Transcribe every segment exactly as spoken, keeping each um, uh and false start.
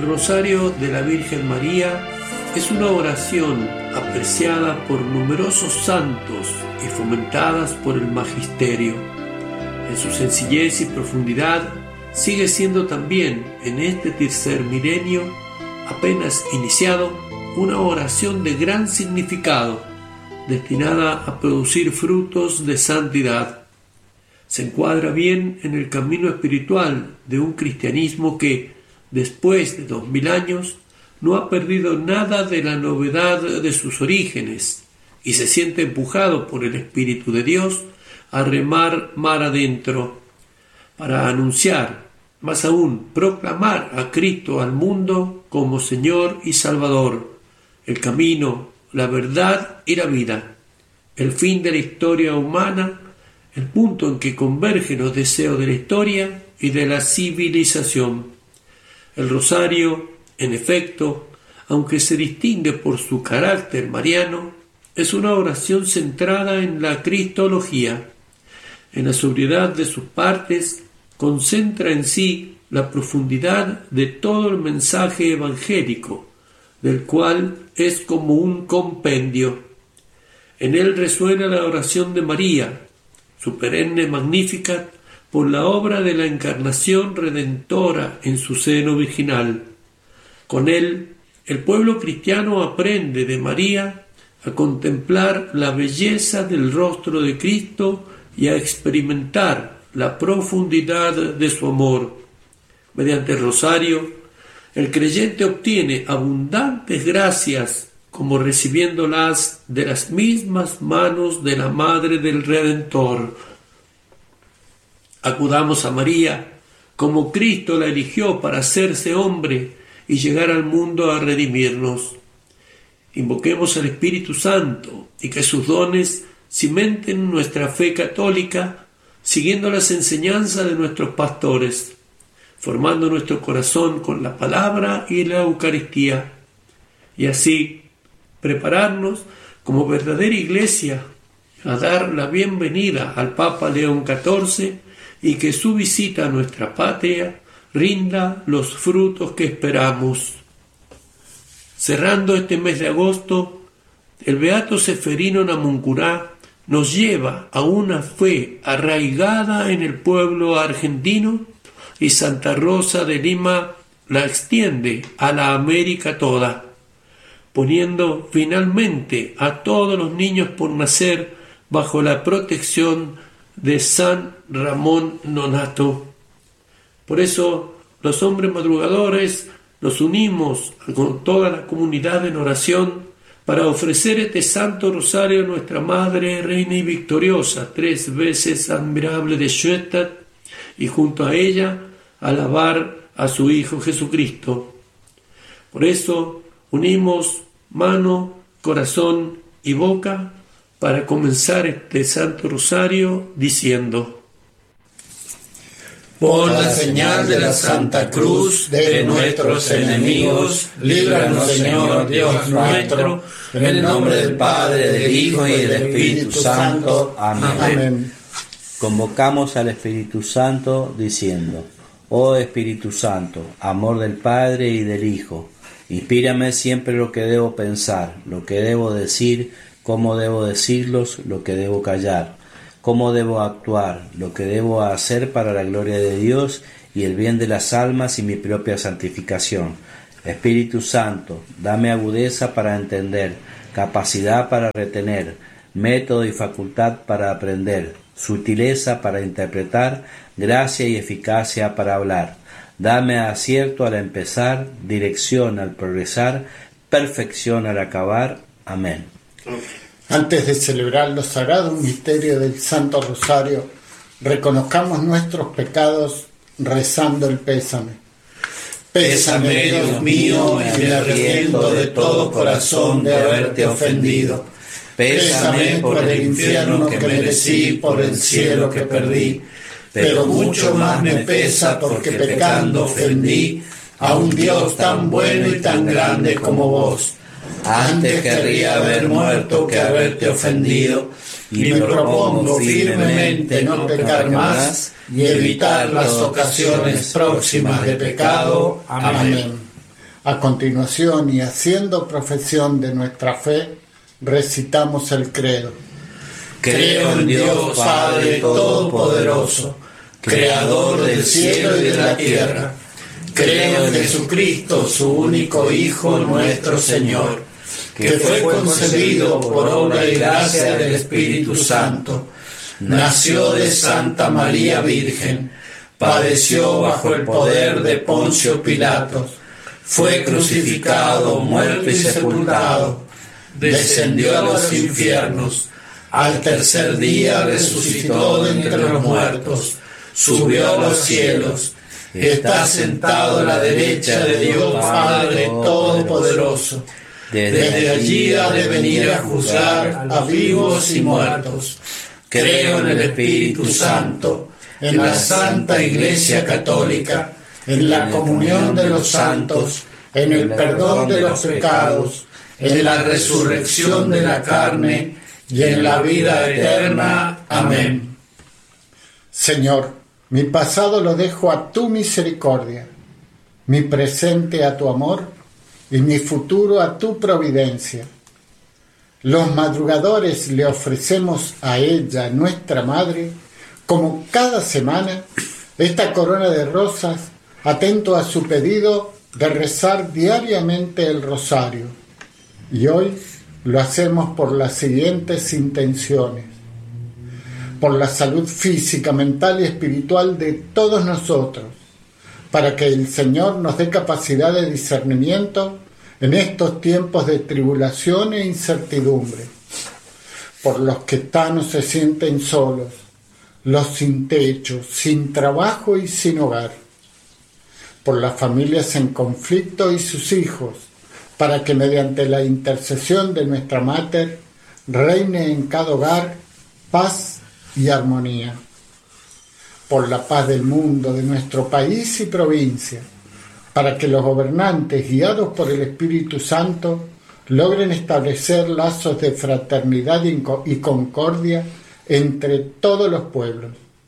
Rosario de la Virgen María es una oración apreciada por numerosos santos y fomentadas por el magisterio. En su sencillez y profundidad sigue siendo también en este tercer milenio, apenas iniciado, una oración de gran significado, destinada a producir frutos de santidad. Se encuadra bien en el camino espiritual de un cristianismo que, después de dos mil años, no ha perdido nada de la novedad de sus orígenes y se siente empujado por el Espíritu de Dios a remar mar adentro para anunciar, más aún proclamar a Cristo al mundo como Señor y Salvador, el camino, la verdad y la vida, el fin de la historia humana, el punto en que convergen los deseos de la historia y de la civilización. El rosario, en efecto, aunque se distingue por su carácter mariano, es una oración centrada en la cristología. En la sobriedad de sus partes, concentra en sí la profundidad de todo el mensaje evangélico, del cual es como un compendio. En él resuena la oración de María, su perenne Magnificat, por la obra de la encarnación redentora en su seno virginal. Con él, el pueblo cristiano aprende de María a contemplar la belleza del rostro de Cristo y a experimentar la profundidad de su amor. Mediante el rosario, el creyente obtiene abundantes gracias, como recibiéndolas de las mismas manos de la Madre del Redentor. Acudamos a María, como Cristo la eligió para hacerse hombre y llegar al mundo a redimirnos. Invoquemos al Espíritu Santo y que sus dones cimenten nuestra fe católica, siguiendo las enseñanzas de nuestros pastores, formando nuestro corazón con la palabra y la Eucaristía, y así prepararnos como verdadera Iglesia a dar la bienvenida al Papa León catorce y que su visita a nuestra patria rinda los frutos que esperamos. Cerrando este mes de agosto, el Beato Seferino Namuncurá nos lleva a una fe arraigada en el pueblo argentino y Santa Rosa de Lima la extiende a la América toda, poniendo finalmente a todos los niños por nacer bajo la protección de San Ramón Nonnato. Por eso los hombres madrugadores nos unimos con toda la comunidad en oración para ofrecer este Santo Rosario a nuestra Madre, Reina y Victoriosa, tres veces admirable de Schoenstatt, y junto a ella alabar a su Hijo Jesucristo. Por eso unimos mano, corazón y boca para comenzar este Santo Rosario diciendo: por la señal de la Santa Cruz de nuestros enemigos, líbranos, Señor Dios nuestro, en el nombre del Padre, del Hijo y del Espíritu Santo. Amén. Amén. Convocamos al Espíritu Santo diciendo: oh Espíritu Santo, amor del Padre y del Hijo, inspírame siempre lo que debo pensar, lo que debo decir, cómo debo decirlos, lo que debo callar, cómo debo actuar, lo que debo hacer para la gloria de Dios y el bien de las almas y mi propia santificación. Espíritu Santo, dame agudeza para entender, capacidad para retener, método y facultad para aprender, sutileza para interpretar, gracia y eficacia para hablar. Dame acierto al empezar, dirección al progresar, perfección al acabar. Amén. Antes de celebrar los sagrados misterios del Santo Rosario, reconozcamos nuestros pecados rezando el pésame. Pésame, Dios mío, y me arrepiento de todo corazón de haberte ofendido. Pésame por el infierno que merecí, por el cielo que perdí. Pero mucho más me pesa porque pecando ofendí a un Dios tan bueno y tan grande como vos. Antes querría haber muerto que haberte ofendido, y me propongo firmemente no pecar más y evitar las ocasiones próximas de pecado. Amén. A continuación, y haciendo profesión de nuestra fe, recitamos el credo. Creo en Dios Padre Todopoderoso, Creador del cielo y de la tierra. Creo en Jesucristo, su único Hijo, nuestro Señor, que fue concebido por obra y gracia del Espíritu Santo. Nació de Santa María Virgen, padeció bajo el poder de Poncio Pilato, fue crucificado, muerto y sepultado, descendió a los infiernos, al tercer día resucitó de entre los muertos, subió a los cielos, está sentado a la derecha de Dios Padre Todopoderoso. Desde allí ha de venir a juzgar a vivos y muertos. Creo en el Espíritu Santo, en la Santa Iglesia Católica, en la comunión de los santos, en el perdón de los pecados, en la resurrección de la carne y en la vida eterna. Amén. Señor, mi pasado lo dejo a tu misericordia, mi presente a tu amor y mi futuro a tu providencia. Los madrugadores le ofrecemos a ella, nuestra Madre, como cada semana, esta corona de rosas, atento a su pedido de rezar diariamente el rosario. Y hoy lo hacemos por las siguientes intenciones: por la salud física, mental y espiritual de todos nosotros, para que el Señor nos dé capacidad de discernimiento en estos tiempos de tribulación e incertidumbre, por los que están o se sienten solos, los sin techo, sin trabajo y sin hogar, por las familias en conflicto y sus hijos, para que mediante la intercesión de nuestra Mater reine en cada hogar paz y armonía, por la paz del mundo, de nuestro país y provincia, para que los gobernantes, guiados por el Espíritu Santo, logren establecer lazos de fraternidad y concordia entre todos los pueblos,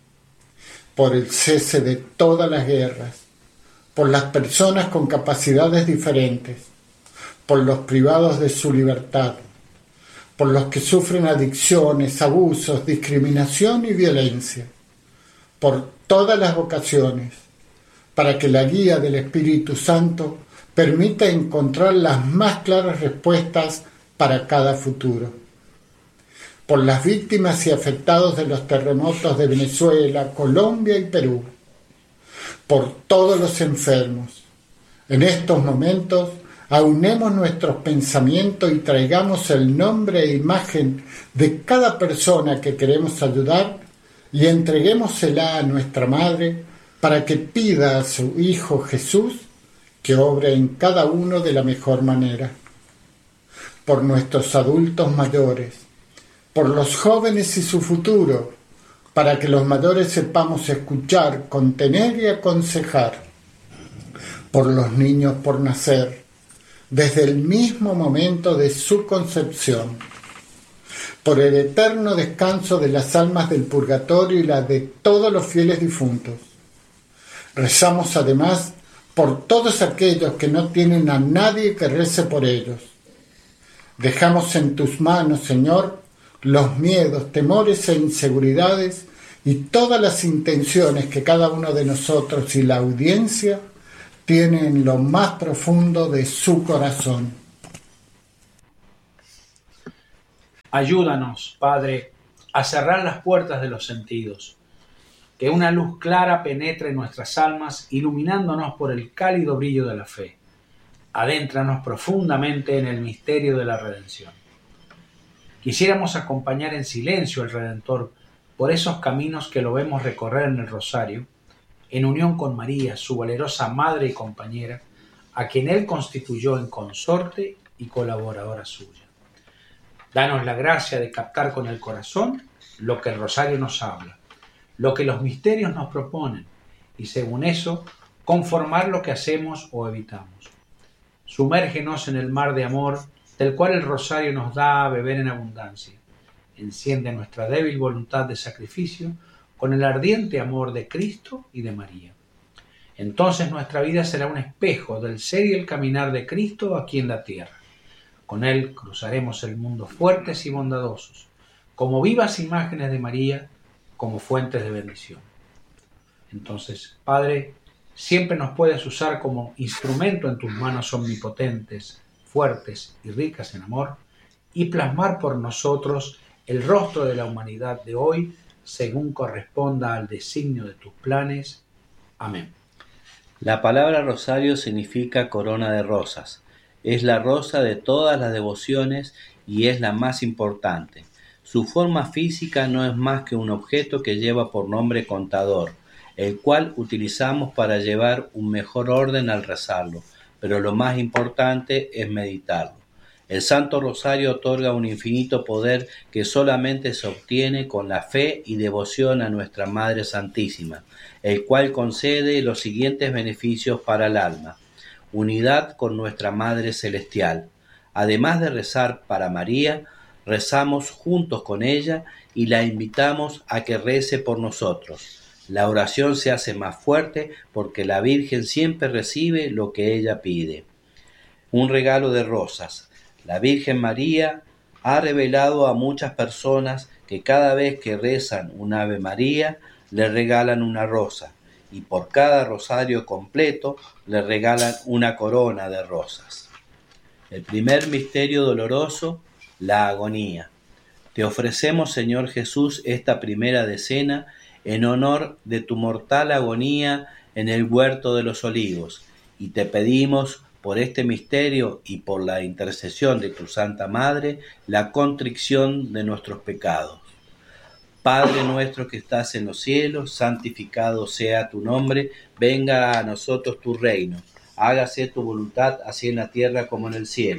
por el cese de todas las guerras, por las personas con capacidades diferentes, por los privados de su libertad, por los que sufren adicciones, abusos, discriminación y violencia, por todas las vocaciones, para que la guía del Espíritu Santo permita encontrar las más claras respuestas para cada futuro. Por las víctimas y afectados de los terremotos de Venezuela, Colombia y Perú. Por todos los enfermos. En estos momentos, aunemos nuestros pensamientos y traigamos el nombre e imagen de cada persona que queremos ayudar y entreguémosela a nuestra Madre para que pida a su Hijo Jesús que obre en cada uno de la mejor manera. Por nuestros adultos mayores, por los jóvenes y su futuro, para que los mayores sepamos escuchar, contener y aconsejar. Por los niños por nacer, desde el mismo momento de su concepción. Por el eterno descanso de las almas del purgatorio y la de todos los fieles difuntos. Rezamos además por todos aquellos que no tienen a nadie que rece por ellos. Dejamos en tus manos, Señor, los miedos, temores e inseguridades y todas las intenciones que cada uno de nosotros y la audiencia tiene en lo más profundo de su corazón. Ayúdanos, Padre, a cerrar las puertas de los sentidos, que una luz clara penetre en nuestras almas, iluminándonos por el cálido brillo de la fe. Adéntranos profundamente en el misterio de la redención. Quisiéramos acompañar en silencio al Redentor por esos caminos que lo vemos recorrer en el Rosario, en unión con María, su valerosa madre y compañera, a quien Él constituyó en consorte y colaboradora suya. Danos la gracia de captar con el corazón lo que el Rosario nos habla, lo que los misterios nos proponen, y según eso, conformar lo que hacemos o evitamos. Sumérgenos en el mar de amor del cual el Rosario nos da a beber en abundancia. Enciende nuestra débil voluntad de sacrificio con el ardiente amor de Cristo y de María. Entonces nuestra vida será un espejo del ser y el caminar de Cristo aquí en la tierra. Con Él cruzaremos el mundo fuertes y bondadosos, como vivas imágenes de María, como fuentes de bendición. Entonces, Padre, siempre nos puedes usar como instrumento en tus manos omnipotentes, fuertes y ricas en amor, y plasmar por nosotros el rostro de la humanidad de hoy, según corresponda al designio de tus planes. Amén. La palabra rosario significa corona de rosas. Es la rosa de todas las devociones y es la más importante. Su forma física no es más que un objeto que lleva por nombre contador, el cual utilizamos para llevar un mejor orden al rezarlo, pero lo más importante es meditarlo. El Santo Rosario otorga un infinito poder que solamente se obtiene con la fe y devoción a nuestra Madre Santísima, el cual concede los siguientes beneficios para el alma: unidad con nuestra Madre Celestial. Además de rezar para María, rezamos juntos con ella y la invitamos a que rece por nosotros. La oración se hace más fuerte porque la Virgen siempre recibe lo que ella pide. Un regalo de rosas. La Virgen María ha revelado a muchas personas que cada vez que rezan un Ave María, le regalan una rosa, y por cada rosario completo le regalan una corona de rosas. El primer misterio doloroso, la agonía. Te ofrecemos, Señor Jesús, esta primera decena en honor de tu mortal agonía en el huerto de los olivos, y te pedimos por este misterio y por la intercesión de tu Santa Madre, la contrición de nuestros pecados. Padre nuestro que estás en los cielos, santificado sea tu nombre, venga a nosotros tu reino, hágase tu voluntad así en la tierra como en el cielo.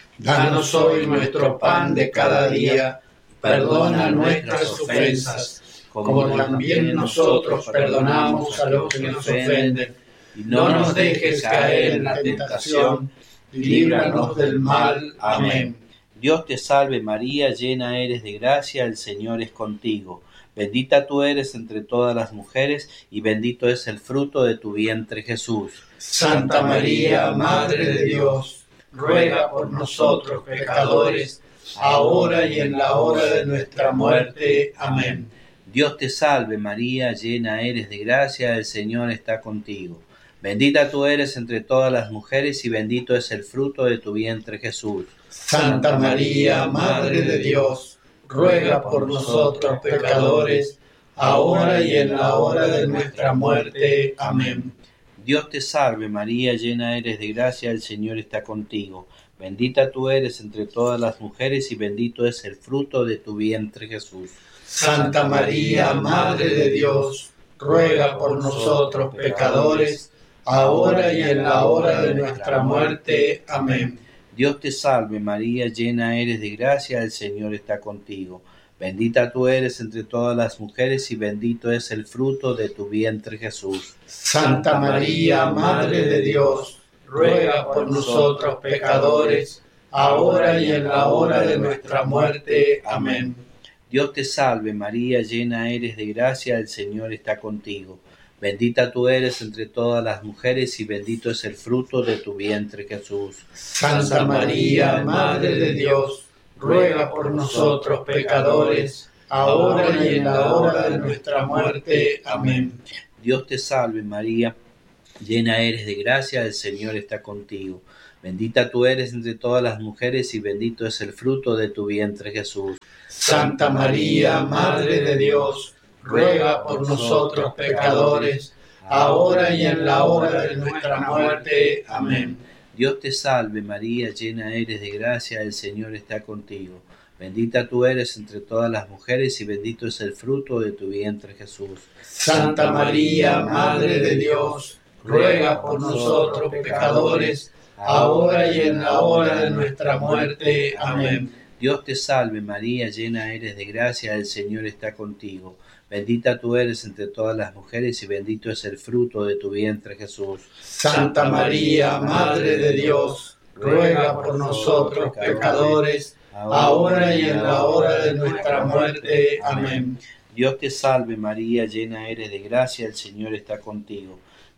Danos hoy nuestro pan de cada día, perdona nuestras ofensas, como también nosotros perdonamos a los que nos ofenden. Y no nos dejes caer en la tentación, y líbranos del mal. Amén. Dios te salve María, llena eres de gracia, el Señor es contigo. Bendita tú eres entre todas las mujeres, y bendito es el fruto de tu vientre Jesús. Santa María, Madre de Dios, ruega por nosotros pecadores, ahora y en la hora de nuestra muerte. Amén. Dios te salve María, llena eres de gracia, el Señor está contigo. Bendita tú eres entre todas las mujeres y bendito es el fruto de tu vientre Jesús. Santa María, Madre de Dios, ruega por nosotros pecadores, ahora y en la hora de nuestra muerte. Amén. Dios te salve María, llena eres de gracia, el Señor está contigo. Bendita tú eres entre todas las mujeres y bendito es el fruto de tu vientre Jesús. Santa María, Madre de Dios, ruega por nosotros pecadores, ahora y en la hora de nuestra muerte. Amén. Dios te salve María, llena eres de gracia, el Señor está contigo. Bendita tú eres entre todas las mujeres y bendito es el fruto de tu vientre Jesús. Santa María, Madre de Dios, ruega por nosotros pecadores, ahora y en la hora de nuestra muerte. Amén. Dios te salve María, llena eres de gracia, el Señor está contigo. Bendita tú eres entre todas las mujeres y bendito es el fruto de tu vientre Jesús. Santa María, Madre de Dios, ruega por nosotros pecadores, ahora y en la hora de nuestra muerte. Amén. Dios te salve María, llena eres de gracia, el Señor está contigo. Bendita tú eres entre todas las mujeres y bendito es el fruto de tu vientre Jesús. Santa María, Madre de Dios, ruega por nosotros pecadores, ahora y en la hora de nuestra muerte. Amén. Dios te salve María, llena eres de gracia, el Señor está contigo. Bendita tú eres entre todas las mujeres y bendito es el fruto de tu vientre Jesús. Santa María, Madre de Dios, ruega por nosotros pecadores, ahora y en la hora de nuestra muerte. Amén. Dios te salve María, llena eres de gracia, el Señor está contigo. Bendita tú eres entre todas las mujeres y bendito es el fruto de tu vientre Jesús. Santa María, Madre de Dios, ruega por nosotros pecadores, ahora y en la hora de nuestra muerte. Amén. Dios te salve María, llena eres de gracia, el Señor está contigo.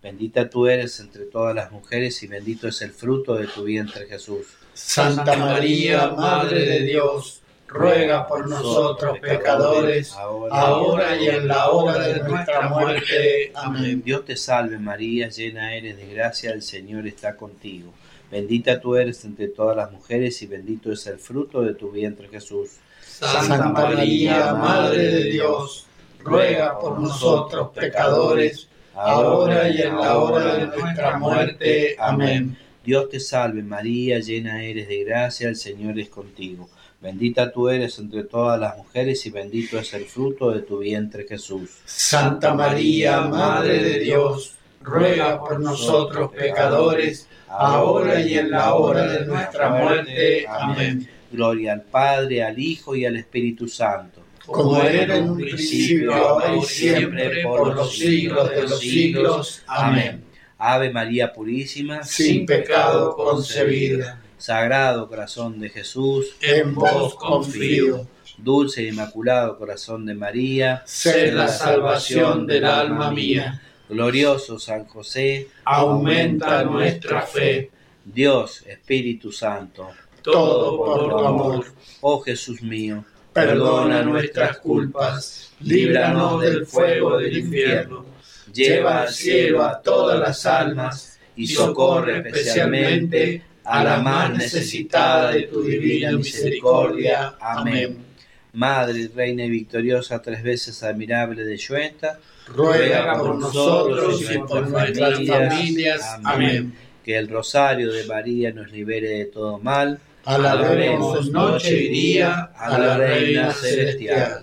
Bendita tú eres entre todas las mujeres y bendito es el fruto de tu vientre, Jesús. Santa María, Madre de Dios, ruega por nosotros pecadores, ahora y en la hora de nuestra muerte. Amén. Dios te salve María, llena eres de gracia, el Señor está contigo. Bendita tú eres entre todas las mujeres y bendito es el fruto de tu vientre, Jesús. Santa María, Madre de Dios, ruega por nosotros pecadores, ahora y en la hora de nuestra muerte. Amén. Dios te salve María, llena eres de gracia, el Señor es contigo. Bendita tú eres entre todas las mujeres y bendito es el fruto de tu vientre, Jesús. Santa María, Madre de Dios, ruega por nosotros pecadores, ahora y en la hora de nuestra muerte. Amén. Gloria al Padre, al Hijo y al Espíritu Santo. Como era en un principio, ahora y siempre, por los siglos de los siglos. Amén. Ave María Purísima, sin pecado concebida. Sagrado Corazón de Jesús, en vos confío. Dulce e Inmaculado Corazón de María, sé la salvación del alma mía. Glorioso San José, aumenta nuestra fe. Dios, Espíritu Santo, todo por tu amor. Oh Jesús mío, perdona nuestras culpas, líbranos del fuego del infierno, lleva al cielo a todas las almas y socorre especialmente a la más necesitada de tu divina misericordia. Amén. Madre, Reina y victoriosa, tres veces admirable de Lluenta, ruega por nosotros y por nuestras familias. Amén. Que el rosario de María nos libere de todo mal. Alabemos noche y día a la Reina Celestial.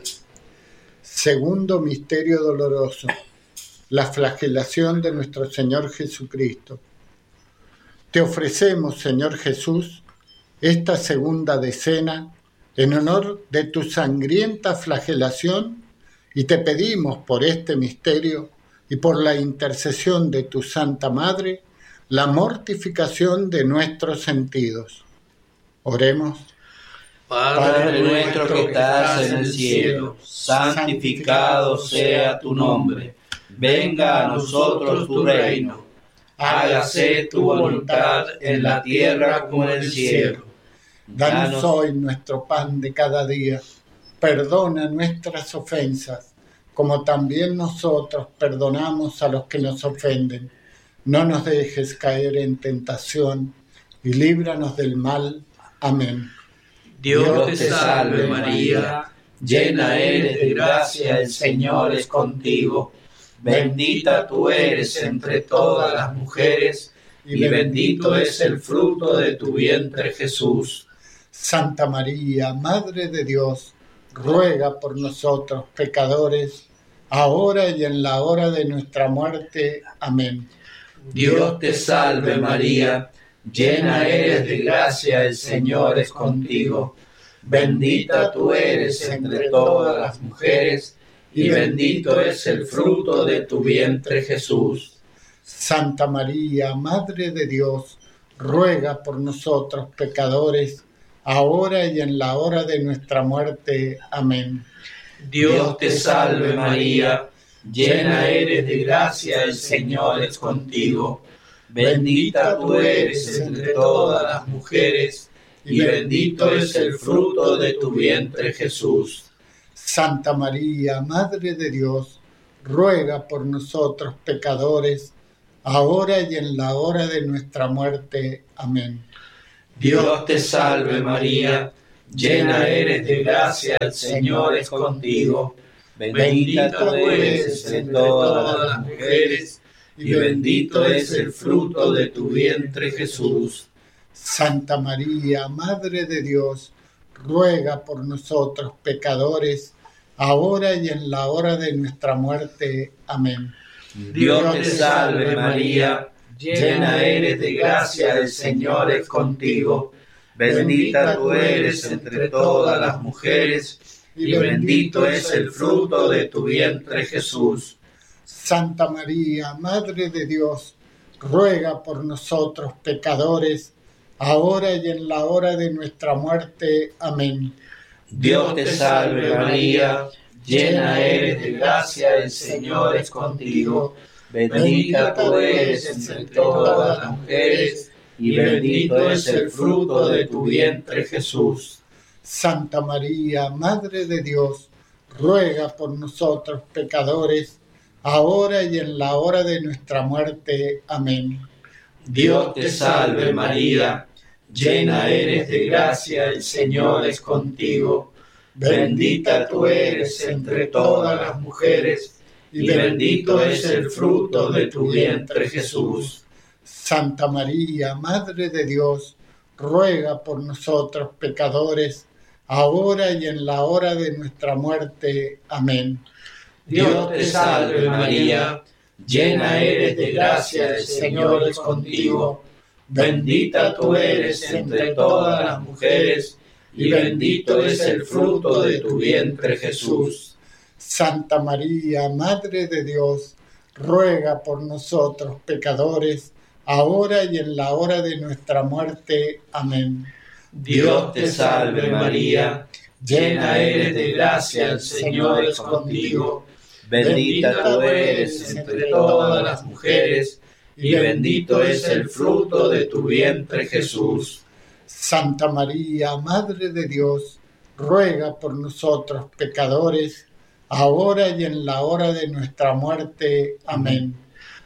Segundo misterio doloroso, la flagelación de nuestro Señor Jesucristo. Te ofrecemos, Señor Jesús, esta segunda decena en honor de tu sangrienta flagelación y te pedimos por este misterio y por la intercesión de tu Santa Madre la mortificación de nuestros sentidos. Oremos. Padre nuestro que estás en el cielo, santificado sea tu nombre. Venga a nosotros tu reino. Hágase tu voluntad en la tierra como en el cielo. Danos hoy nuestro pan de cada día. Perdona nuestras ofensas, como también nosotros perdonamos a los que nos ofenden. No nos dejes caer en tentación y líbranos del mal. Amén. Dios te salve María, llena eres de gracia, el Señor es contigo. Bendita tú eres entre todas las mujeres, y bendito es el fruto de tu vientre, Jesús. Santa María, Madre de Dios, ruega por nosotros pecadores, ahora y en la hora de nuestra muerte. Amén. Dios te salve María, llena eres de gracia, el Señor es contigo. Bendita tú eres entre todas las mujeres, y bendito es el fruto de tu vientre, Jesús. Santa María, Madre de Dios, ruega por nosotros pecadores, ahora y en la hora de nuestra muerte. Amén. Dios te salve María, llena eres de gracia, el Señor es contigo. Bendita tú eres entre todas las mujeres, y bendito es el fruto de tu vientre, Jesús. Santa María, Madre de Dios, ruega por nosotros pecadores, ahora y en la hora de nuestra muerte. Amén. Dios te salve María, llena eres de gracia, el Señor es contigo. Bendita tú eres entre todas las mujeres, y bendito es el fruto de tu vientre, Jesús. Santa María, Madre de Dios, ruega por nosotros pecadores, ahora y en la hora de nuestra muerte. Amén. Dios te salve María, llena eres de gracia, el Señor es contigo. Bendita tú eres entre todas las mujeres, y bendito es el fruto de tu vientre, Jesús. Santa María, Madre de Dios, ruega por nosotros pecadores, ahora y en la hora de nuestra muerte. Amén. Dios te salve María, llena eres de gracia, el Señor es contigo. Bendita tú eres entre todas las mujeres, y bendito es el fruto de tu vientre, Jesús. Santa María, Madre de Dios, ruega por nosotros pecadores, ahora y en la hora de nuestra muerte. Amén. Dios te salve María, llena eres de gracia, el Señor es contigo. Bendita tú eres entre todas las mujeres, y bendito es el fruto de tu vientre, Jesús. Santa María, Madre de Dios, ruega por nosotros pecadores, ahora y en la hora de nuestra muerte. Amén. Dios te salve María, llena eres de gracia, el Señor es contigo. Bendita tú eres entre todas las mujeres, y bendito es el fruto de tu vientre, Jesús. Santa María, Madre de Dios, ruega por nosotros pecadores, ahora y en la hora de nuestra muerte. Amén. Dios te salve María, llena eres de gracia, el Señor es contigo. Bendita tú eres entre todas las mujeres, y bendito es el fruto de tu vientre, Jesús. Santa María, Madre de Dios, ruega por nosotros pecadores, ahora y en la hora de nuestra muerte. Amén.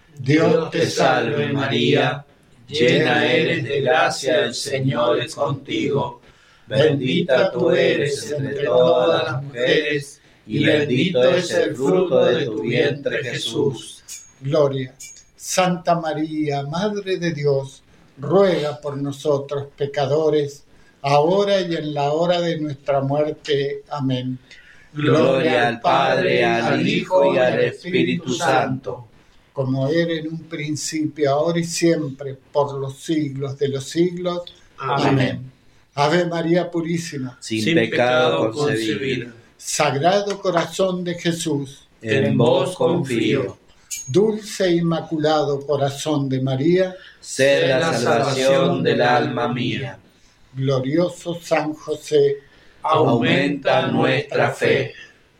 Dios te salve María, llena eres de gracia, el Señor es contigo. Bendita tú eres entre todas las mujeres, y bendito es el fruto de tu vientre, Jesús. Gloria. Santa María, Madre de Dios, ruega por nosotros pecadores, ahora y en la hora de nuestra muerte. Amén. Gloria al Padre, al Hijo y al Espíritu Santo, como era en un principio, ahora y siempre, por los siglos de los siglos. Amén. Amén. Ave María Purísima, sin, sin pecado pecado concebida. concebida. Sagrado Corazón de Jesús, En vos confío. Dulce e Inmaculado Corazón de María, Sé la salvación del alma mía. Glorioso San José, Aumenta nuestra fe.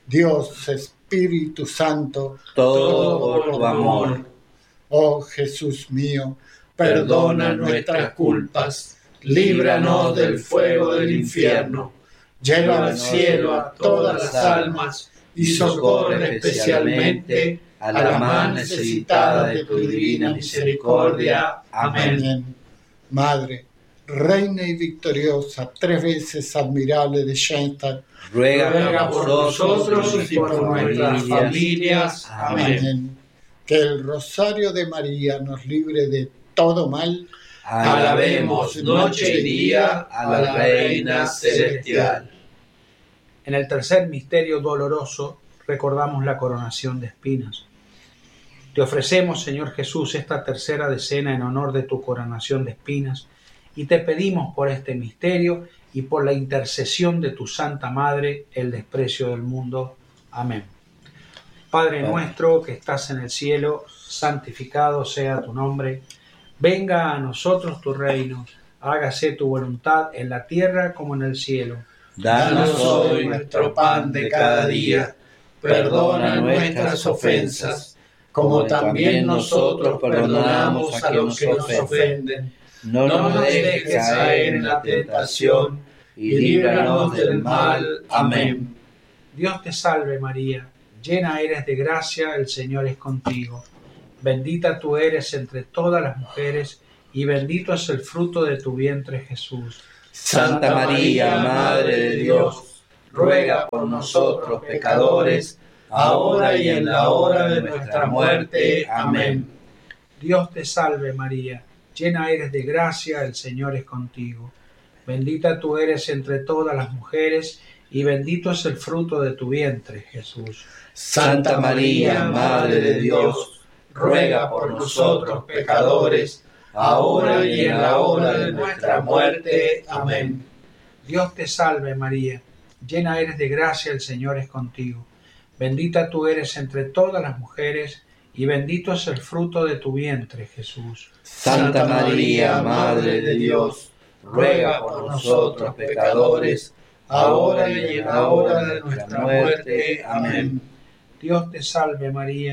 Dios Espíritu Santo, Todo por tu amor. oh Jesús mío, Perdona nuestras culpas, líbranos del fuego del infierno, lleva al cielo a todas las almas y socorre especialmente a la más necesitada de tu divina misericordia. Amén. Amén. Madre, Reina y victoriosa, tres veces admirable de Schoenstatt, Ruega, Ruega por nosotros y por nuestras nuestras familias. Amén. amén. Que el rosario de María nos libre de todo mal. Alabemos noche y día a la Reina Celestial. En el tercer misterio doloroso recordamos la coronación de espinas. Te ofrecemos, Señor Jesús, esta tercera decena en honor de tu coronación de espinas y te pedimos por este misterio y por la intercesión de tu Santa Madre el desprecio del mundo. Amén. Padre nuestro que estás en el cielo, santificado sea tu nombre. Venga a nosotros tu reino, hágase tu voluntad en la tierra como en el cielo. Danos hoy nuestro pan de cada día, perdona nuestras ofensas, como también nosotros perdonamos a los que nos ofenden. No nos dejes caer en la tentación, y líbranos del mal. Amén. Dios te salve María, llena eres de gracia, el Señor es contigo. Bendita tú eres entre todas las mujeres, y bendito es el fruto de tu vientre, Jesús. Santa María, Madre de Dios, ruega por nosotros pecadores, ahora y en la hora de nuestra muerte. Amén. Dios te salve María, llena eres de gracia, el Señor es contigo. Bendita tú eres entre todas las mujeres, y bendito es el fruto de tu vientre, Jesús. Santa María, Madre de Dios, ruega por nosotros pecadores, ahora y en la hora de nuestra muerte. Amén. Dios te salve María, llena eres de gracia, el Señor es contigo. Bendita tú eres entre todas las mujeres, y bendito es el fruto de tu vientre, Jesús. Santa María, Madre de Dios, ruega por nosotros pecadores, ahora y en la hora de nuestra muerte. Amén. Dios te salve María,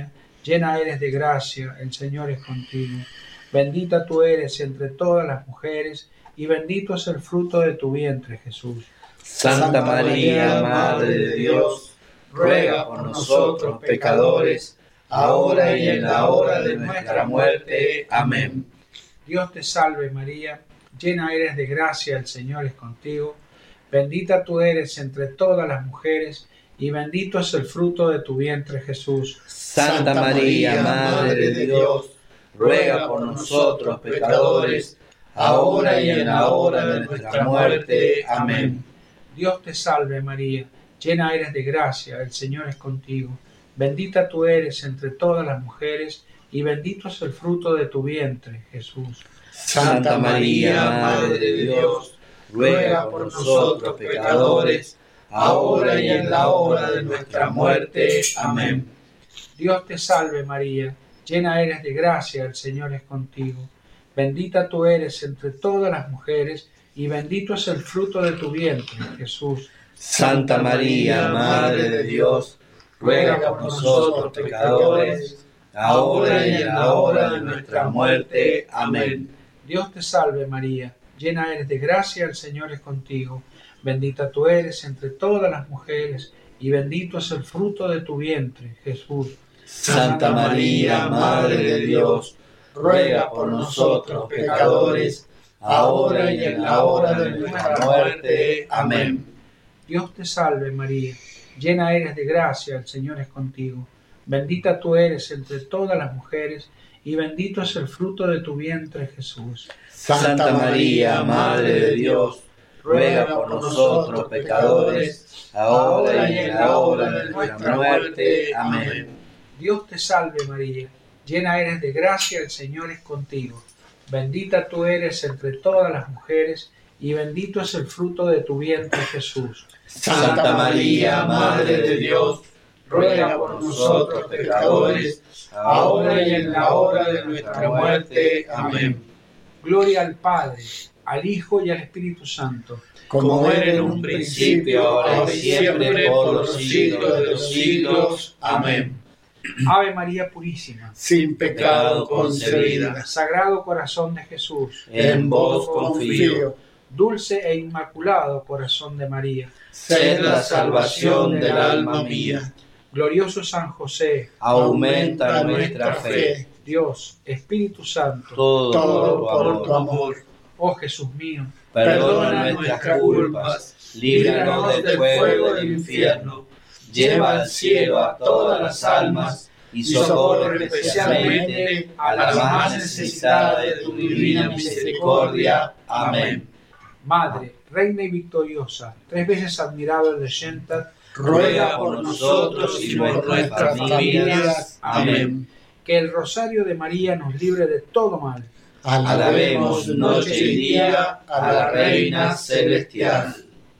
llena eres de gracia, el Señor es contigo. Bendita tú eres entre todas las mujeres, y bendito es el fruto de tu vientre, Jesús. Santa María, Madre de Dios, ruega por nosotros pecadores, ahora y en la hora de nuestra muerte. Amén. Dios te salve María, llena eres de gracia, el Señor es contigo. Bendita tú eres entre todas las mujeres, y bendito es el fruto de tu vientre, Jesús. Santa María, Madre de Dios, ruega por nosotros pecadores, ahora y en la hora de nuestra muerte. Amén. Dios te salve María, llena eres de gracia, el Señor es contigo. Bendita tú eres entre todas las mujeres, y bendito es el fruto de tu vientre, Jesús. Santa María, Madre de Dios, ruega por nosotros pecadores, ahora y en la hora de nuestra muerte. Amén. Dios te salve María, llena eres de gracia, el Señor es contigo. Bendita tú eres entre todas las mujeres, y bendito es el fruto de tu vientre, Jesús. Santa María, Madre de Dios, ruega por nosotros pecadores, ahora y en la hora de nuestra muerte. Amén. Dios te salve María, llena eres de gracia, el Señor es contigo. Bendita tú eres entre todas las mujeres, y bendito es el fruto de tu vientre, Jesús. Santa María, Madre de Dios, ruega por nosotros pecadores, ahora y en la hora de nuestra muerte. Amén. Dios te salve María, llena eres de gracia, el Señor es contigo. Bendita tú eres entre todas las mujeres, y bendito es el fruto de tu vientre, Jesús. Santa María, Madre de Dios, ruega por nosotros pecadores, ahora y en la hora de nuestra muerte. Amén. Dios te salve María, llena eres de gracia, el Señor es contigo. Bendita tú eres entre todas las mujeres, y bendito es el fruto de tu vientre, Jesús. Santa María, Madre de Dios, ruega por nosotros pecadores, ahora y en la hora de nuestra muerte. Amén. Gloria al Padre, al Hijo y al Espíritu Santo, como era en un principio, ahora y siempre, por los siglos de los siglos. Amén. Ave María Purísima, sin pecado concebida, Sagrado Corazón de Jesús, en vos confío. Dulce e Inmaculado Corazón de María, sed la salvación del alma mía. Glorioso San José, aumenta nuestra fe. Dios, Espíritu Santo, todo, todo por por tu tu amor. amor. Oh Jesús mío, Perdona nuestras culpas, líbranos del fuego del infierno, lleva al cielo a todas las almas y socorre especialmente a las más necesitadas de tu divina misericordia. Amén. Madre, Reina y victoriosa, tres veces admirable de Shental, ruega por nosotros y por nuestras familias. Amén. Que el rosario de María nos libre de todo mal. Alabemos noche y día a la Reina Celestial.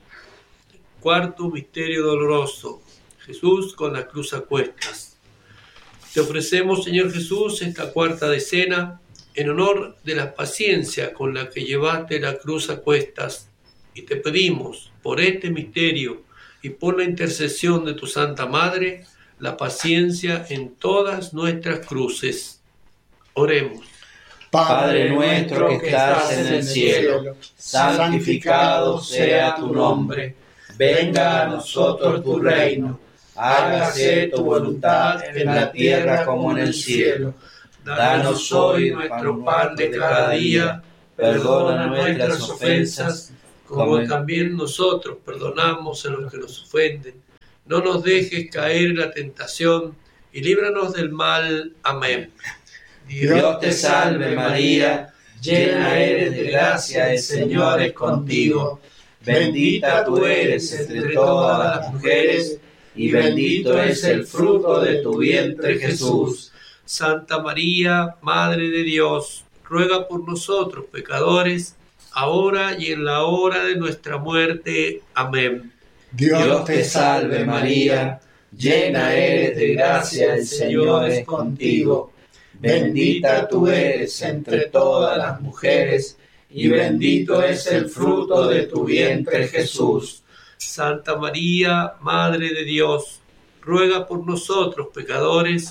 Cuarto misterio doloroso. Jesús con la cruz a cuestas. Te ofrecemos, Señor Jesús, esta cuarta decena en honor de la paciencia con la que llevaste la cruz a cuestas, y te pedimos, por este misterio y por la intercesión de tu Santa Madre, la paciencia en todas nuestras cruces. Oremos. Padre nuestro que estás en el cielo, santificado sea tu nombre. Venga a nosotros tu reino. Hágase tu voluntad en la tierra como en el cielo. Danos hoy nuestro pan de cada día. Perdona nuestras ofensas, como también nosotros perdonamos a los que nos ofenden. No nos dejes caer en la tentación, y líbranos del mal. Amén. Dios te salve María, llena eres de gracia, el Señor es contigo. Bendita tú eres entre todas las mujeres, y bendito es el fruto de tu vientre, Jesús. Santa María, Madre de Dios, ruega por nosotros pecadores, ahora y en la hora de nuestra muerte. Amén. Dios te salve María, llena eres de gracia, el Señor es contigo. Bendita tú eres entre todas las mujeres, y bendito es el fruto de tu vientre, Jesús. Santa María, Madre de Dios, ruega por nosotros pecadores,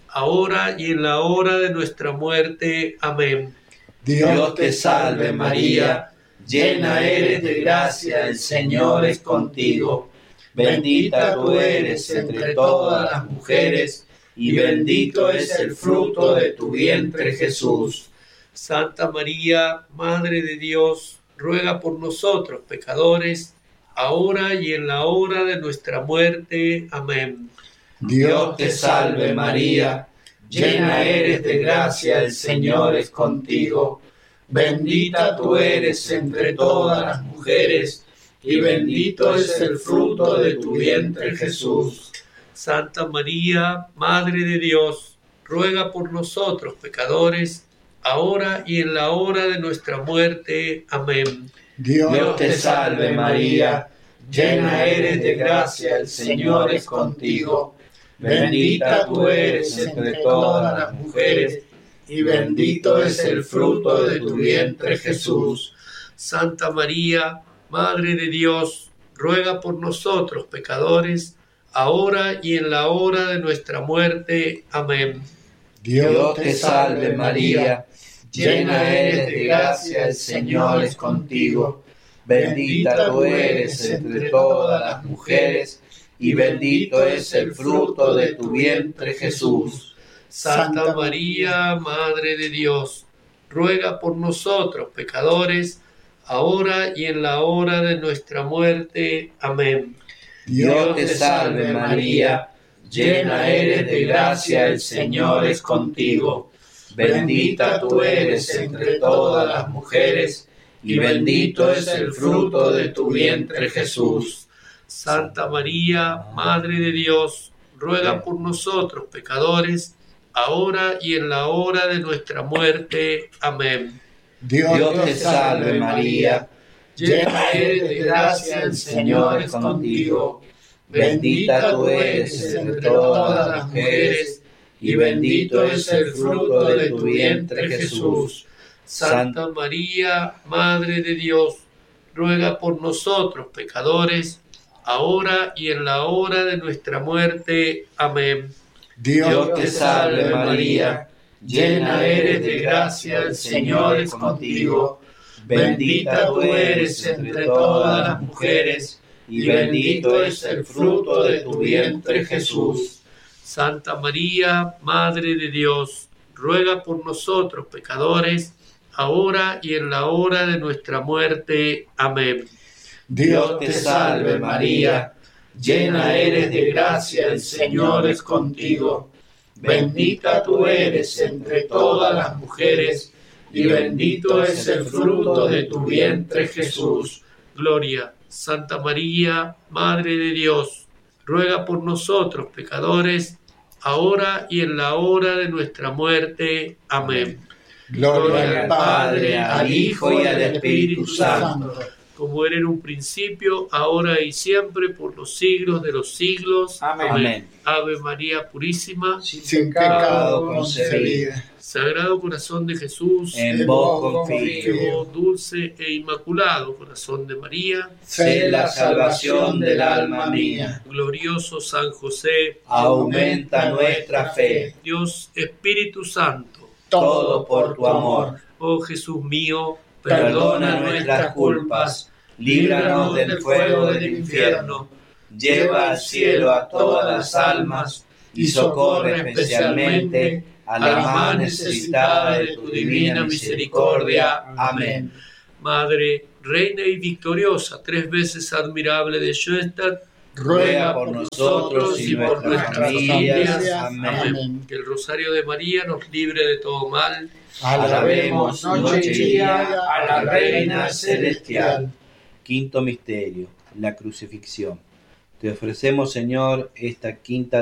ahora y en la hora de nuestra muerte. Amén. Dios te salve María, llena eres de gracia, el Señor es contigo. Bendita tú eres entre todas las mujeres, y bendito es el fruto de tu vientre Jesús. Santa María, Madre de Dios, ruega por nosotros pecadores, ahora y en la hora de nuestra muerte. Amén. Dios te salve María, llena eres de gracia, el Señor es contigo. Bendita tú eres entre todas las mujeres, y bendito es el fruto de tu vientre Jesús. Santa María, Madre de Dios, ruega por nosotros pecadores, ahora y en la hora de nuestra muerte. Amén. Dios te salve María, llena eres de gracia, el Señor es contigo. Bendita tú eres entre todas las mujeres, y bendito es el fruto de tu vientre Jesús. Santa María, Madre de Dios, ruega por nosotros pecadores, ahora y en la hora de nuestra muerte. Amén. Dios te salve María, llena eres de gracia, el Señor es contigo. Bendita tú eres entre todas las mujeres, y bendito es el fruto de tu vientre Jesús. Santa María, Madre de Dios, ruega por nosotros pecadores, ahora y en la hora de nuestra muerte. Amén. Dios te salve María, llena eres de gracia, el Señor es contigo. Bendita tú eres entre todas las mujeres, y bendito es el fruto de tu vientre Jesús. Santa María, Madre de Dios, ruega por nosotros pecadores, ahora y en la hora de nuestra muerte. Amén. Dios te salve María, llena eres de gracia, el Señor es contigo. Bendita tú eres entre todas las mujeres, y bendito es el fruto de tu vientre Jesús. Santa María, Madre de Dios, ruega por nosotros pecadores, ahora y en la hora de nuestra muerte. Amén. Dios te salve María, llena eres de gracia, el Señor es contigo. Bendita tú eres entre todas las mujeres, y bendito es el fruto de tu vientre Jesús. Santa María, Madre de Dios, ruega por nosotros pecadores, ahora y en la hora de nuestra muerte. Amén. Dios te salve María, llena eres de gracia, el Señor es contigo. Bendita tú eres entre todas las mujeres, y bendito es el fruto de tu vientre Jesús. Gloria. Santa María, Madre de Dios, ruega por nosotros pecadores, ahora y en la hora de nuestra muerte. Amén. Gloria al Padre, al Hijo y al Espíritu Santo, como era en un principio, ahora y siempre, por los siglos de los siglos. Amén. Amén. Ave María Purísima, sin, sin pecado concebida. Sagrado Corazón de Jesús, en vos confío. Dulce e Inmaculado Corazón de María, sé la salvación del alma mía. Glorioso San José, aumenta nuestra fe. Dios Espíritu Santo, todo por tu amor. Oh Jesús mío, perdona nuestras culpas, líbranos del fuego del infierno, lleva al cielo a todas las almas y socorre especialmente a la más necesitada de tu divina misericordia. Amén. Madre, Reina y victoriosa, tres veces admirable de Schoenstatt, ruega por nosotros y por nuestras familias. Amén. Amén. Que el Rosario de María nos libre de todo mal. Alabemos noche y día a la Reina Celestial. Quinto misterio, la crucifixión. Te ofrecemos, Señor, esta quinta